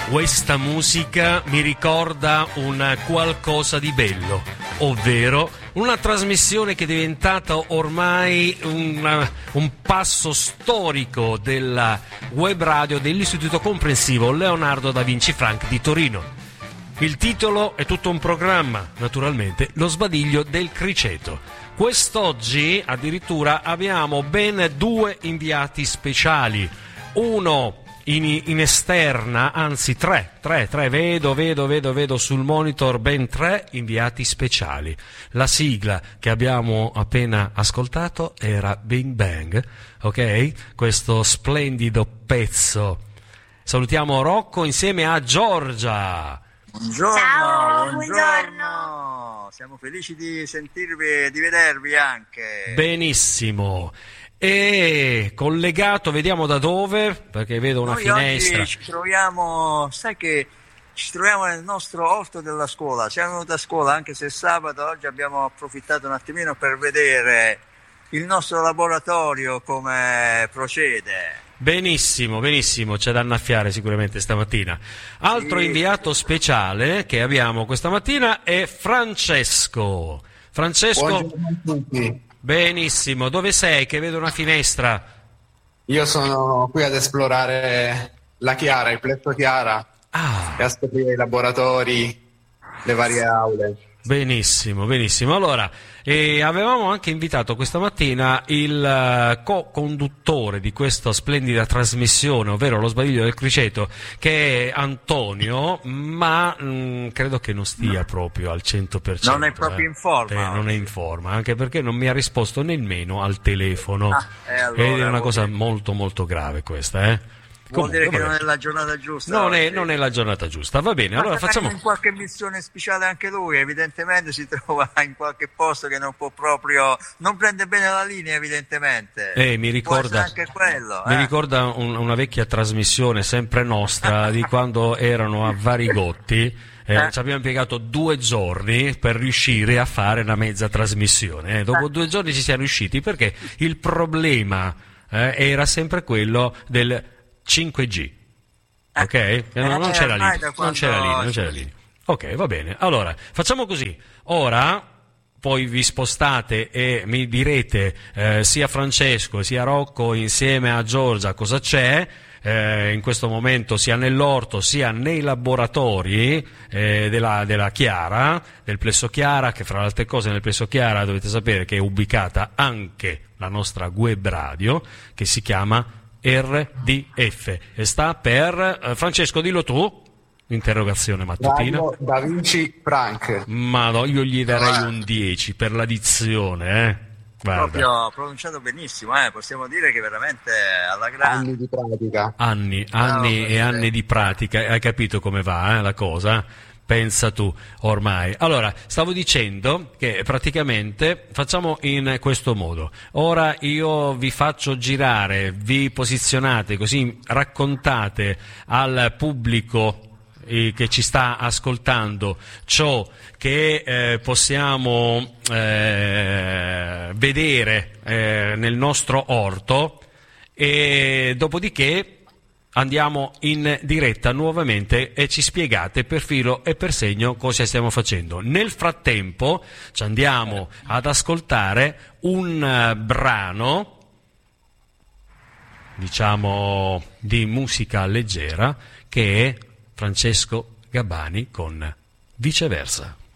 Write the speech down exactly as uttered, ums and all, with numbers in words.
Questa musica mi ricorda un qualcosa di bello, ovvero una trasmissione che è diventata ormai un, un passo storico della web radio dell'Istituto Comprensivo Leonardo da Vinci Frank di Torino. Il titolo è tutto un programma, naturalmente, Lo sbadiglio del criceto. Quest'oggi addirittura abbiamo ben due inviati speciali, uno In, in esterna, anzi tre, tre, tre, vedo, vedo, vedo, vedo sul monitor ben tre inviati speciali. La sigla che abbiamo appena ascoltato era Bing Bang, ok? Questo splendido pezzo. Salutiamo Rocco insieme a Giorgia. Buongiorno, ciao, buongiorno. buongiorno. Siamo felici di sentirvi e di vedervi anche. Benissimo. E collegato, vediamo da dove, perché vedo una Noi finestra. Oggi ci troviamo, sai che ci troviamo nel nostro orto della scuola. Siamo venuti a scuola anche se è sabato, oggi abbiamo approfittato un attimino per vedere il nostro laboratorio come procede. Benissimo, benissimo, c'è da annaffiare sicuramente stamattina. Altro Sì. inviato speciale che abbiamo questa mattina è Francesco. Francesco, Buongiorno a tutti. benissimo, dove sei? Che vedo una finestra. Io sono qui ad esplorare la Chiara, il plesso Chiara, Ah, e a scoprire i laboratori, le varie aule. benissimo, benissimo. Allora, eh, avevamo anche invitato questa mattina il eh, co-conduttore di questa splendida trasmissione, ovvero Lo sbadiglio del criceto, che è Antonio, ma mh, credo che non stia proprio al cento per cento. Non è proprio eh. in forma Eh, non è oggi. in forma, anche perché non mi ha risposto nemmeno al telefono. Ah, e allora, Ed è una vuol cosa dire- molto molto grave questa, eh. Vuol dire Comunque, che vabbè. non è la giornata giusta. Non è, oggi. non è la giornata giusta, va bene, Ma allora magari facciamo... in qualche missione speciale anche lui, evidentemente si trova in qualche posto che non può proprio, non prende bene la linea evidentemente. Eh, mi ricorda, Può essere anche quello. mi eh. ricorda un- una vecchia trasmissione, sempre nostra, di quando erano a Varigotti. Eh, Eh. Ci abbiamo impiegato due giorni per riuscire a fare una mezza trasmissione. eh. Dopo Eh. due giorni ci siamo riusciti perché il problema eh, era sempre quello del cinque G. Ok? Eh, non, non Eh, c'era ormai linea, da non quando- c'era linea, non c'era linea. Ok, va bene. Allora, facciamo così. Ora poi vi spostate e mi direte eh, sia Francesco sia Rocco insieme a Giorgia cosa c'è eh, in questo momento sia nell'orto sia nei laboratori eh, della, della Chiara, del plesso Chiara, che fra le altre cose nel plesso Chiara dovete sapere che è ubicata anche la nostra web radio che si chiama R D F e sta per eh, Francesco, dillo tu, interrogazione mattutina. Radio Da Vinci Frank. Ma no, io gli darei un dieci per la dizione, eh. Guarda, Proprio pronunciato benissimo, eh. Possiamo dire che veramente alla grande. Anni di pratica. anni, anni No, e anni sì. di pratica, hai capito come va eh, la cosa? Pensa tu, ormai. Allora, stavo dicendo che praticamente facciamo in questo modo. Ora io vi faccio girare, vi posizionate, così raccontate al pubblico eh, che ci sta ascoltando ciò che eh, possiamo eh, vedere eh, nel nostro orto e dopodiché andiamo in diretta nuovamente e ci spiegate per filo e per segno cosa stiamo facendo. Nel frattempo ci andiamo ad ascoltare un eh, brano, diciamo, di musica leggera che è Francesco Gabbani con Viceversa.